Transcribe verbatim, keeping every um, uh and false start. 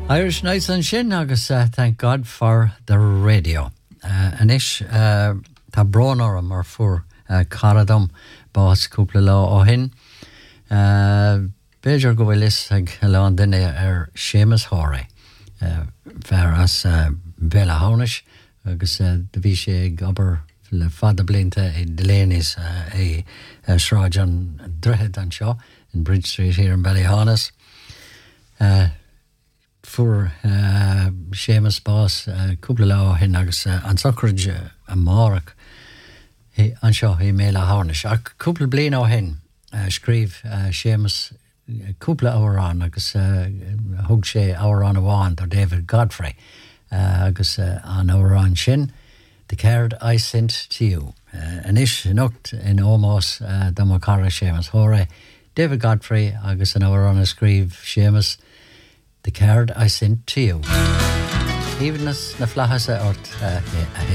Irish Nights and Shin agus uh, thank God for the radio. Uh, Anish uh, tá brónar mar fur uh, caradam bás cúpla lá ó hin. Uh, Beidir go bhfuil is ag leán duine ar Seamus Horay. Uh, Fear as uh, Bella Haunis agus uh, de bhí sé ag aber le fada blinta i Delaney's uh, é uh, Sráidean Drehead an seo in Bridge Street here in Ballyhaunis. Uh, for uh, Seamus Boss uh, cúpla lá hin agus uh, an sacrid uh, a Márach he an seo he méla Haunis ach cúpla blian ó hin uh, scríb uh, Seamus uh, cúpla árán agus uh, thug sé árán amháin ar David Godfrey uh, agus uh, an árán sin The Card I Sent to You uh, Anish nocht in ómós uh, dama cara Seamus Horay David Godfrey agus an árán a scríb Seamus The Card I Sent to You. Even as na flahasa ort uh,